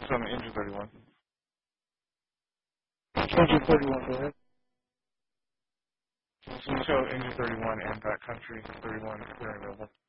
It's on the engine 31. Engine 31, go ahead. So engine 31 and backcountry 31 if they're available.